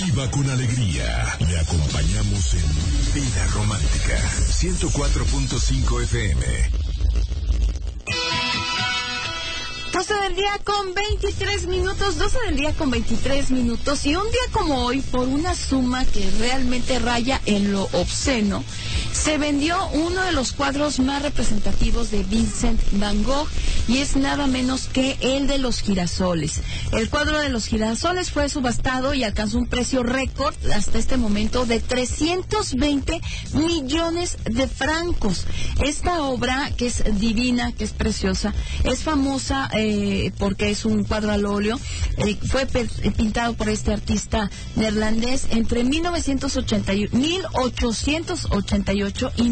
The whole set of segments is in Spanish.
Viva con alegría. Le acompañamos en Vida Romántica 104.5 FM. 12 del día con 23 minutos, 12 del día con 23 minutos, y un día como hoy, por una suma que realmente raya en lo obsceno, se vendió uno de los cuadros más representativos de Vincent Van Gogh, y es nada menos que el de los girasoles. El cuadro de los girasoles fue subastado y alcanzó un precio récord hasta este momento de 320 millones de francos. Esta obra, que es divina, que es preciosa, es famosa porque es un cuadro al óleo, fue pintado por este artista neerlandés entre 1888 y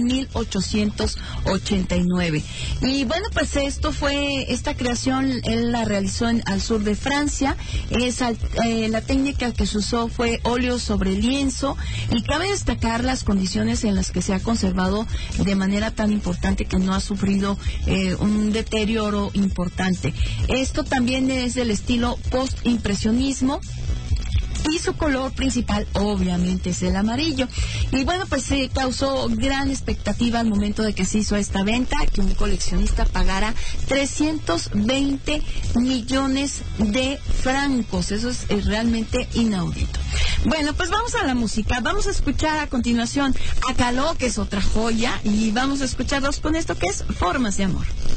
1889. Y bueno, pues esta creación él la realizó al sur de Francia. La técnica que se usó fue óleo sobre lienzo, y cabe destacar las condiciones en las que se ha conservado de manera tan importante, que no ha sufrido un deterioro importante. Esto también es del estilo post-impresionismo, y su color principal obviamente es el amarillo. Y bueno, pues se causó gran expectativa al momento de que se hizo esta venta, que un coleccionista pagara 320 millones de francos. Eso es realmente inaudito. Bueno, pues vamos a la música. Vamos a escuchar a continuación a Caló, que es otra joya, y vamos a escucharlos con esto que es Formas de Amor.